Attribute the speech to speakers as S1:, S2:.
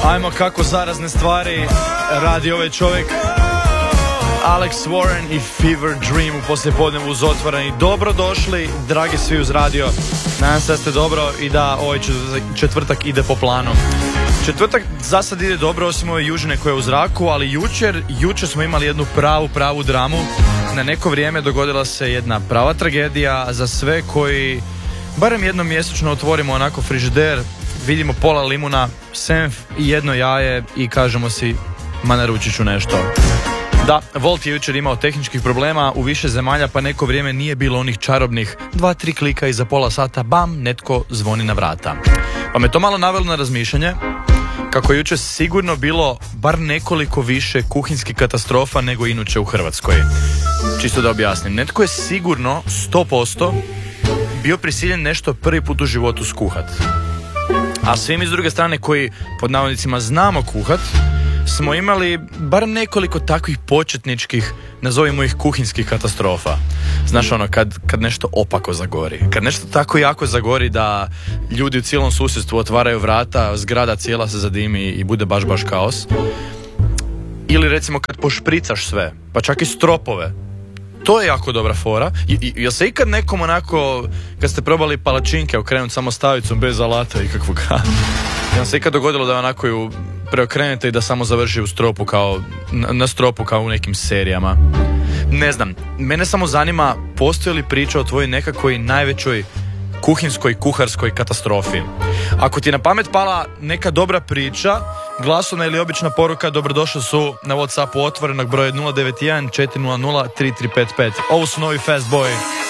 S1: Ajmo kako zarazne stvari radi ovaj čovjek. Alex Warren i Fever Dream u poslijepodnevu uz otvoreni. Dobro došli, dragi svi uz radio. Nadam se da ste dobro i da ovaj četvrtak ide po planu. Četvrtak za sad ide dobro, osim ove južine koja je u zraku, ali jučer smo imali jednu pravu dramu. Na neko vrijeme dogodila se jedna prava tragedija za sve koji barem jednom mjesečno otvorimo onako frižider, vidimo pola limuna, senf i jedno jaje i kažemo si, ma naručit ću nešto. Da, Wolt je jučer imao tehničkih problema u više zemalja, pa neko vrijeme nije bilo onih čarobnih 2-3 klika i za pola sata, bam, netko zvoni na vrata. Pa me to malo navelo na razmišljanje kako je jučer sigurno bilo bar nekoliko više kuhinskih katastrofa nego inače u Hrvatskoj. Čisto da objasnim, netko je sigurno 100% bio prisiljen nešto prvi put u životu skuhat. A svi mi s druge strane koji pod navodnicima znamo kuhat, smo imali bar nekoliko takvih početničkih, nazovimo ih kuhinskih katastrofa. Znaš ono, kad nešto opako zagori, kad nešto tako jako zagori da ljudi u cijelom susjedstvu otvaraju vrata, zgrada cijela se zadimi i bude baš kaos. Ili recimo kad pošpricaš sve, pa čak i stropove. To je jako dobra fora. Jel se ikad nekom onako, kad ste probali palačinke okrenuti samo stavicom bez alata i kakvog? Jel se ikad dogodilo da onako ju preokrenete i da samo završi u stropu kao, na stropu kao u nekim serijama? Ne znam, mene samo zanima, postoji li priča o tvojoj nekakvoj najvećoj kuhinskoj, kuharskoj katastrofi? Ako ti je na pamet pala neka dobra priča, glasovna ili obična poruka, dobrodošli su na WhatsAppu otvorenog broja 091 400 3355. Ovo su novi Fast Boy.